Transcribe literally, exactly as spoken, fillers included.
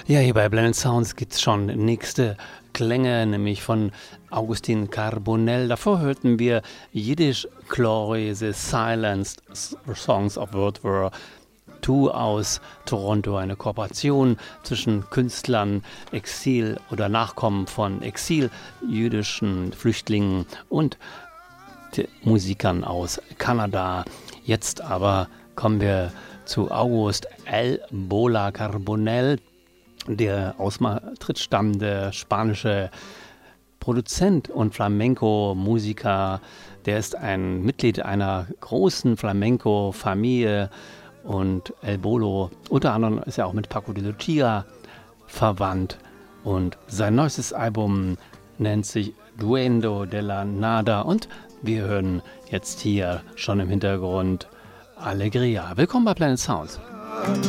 Ja, hier bei Blended Sounds gibt es schon nächste Klänge, nämlich von Augustin Carbonell. Davor hörten wir Yiddish Glory, The Silenced Songs of World War zwei aus Toronto, eine Kooperation zwischen Künstlern, Exil oder Nachkommen von exil-jüdischen Flüchtlingen und Musikern aus Kanada. Jetzt aber kommen wir zu August El Bola Carbonell, der aus Madrid stammende spanische Produzent und Flamenco-Musiker. Der ist ein Mitglied einer großen Flamenco-Familie und El Bolo, unter anderem ist er auch mit Paco de Lucia verwandt. Und sein neuestes Album nennt sich Duendo de la Nada und wir hören jetzt hier schon im Hintergrund Alegria. Willkommen bei Blended Sounds.